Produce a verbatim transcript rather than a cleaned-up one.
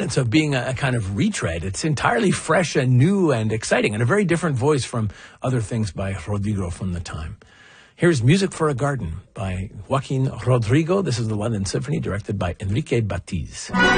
experience of being a, a kind of retread. It's entirely fresh and new and exciting, and a very different voice from other things by Rodrigo from the time. Here's Music for a Garden by Joaquin Rodrigo. This is the London Symphony, directed by Enrique Batiz.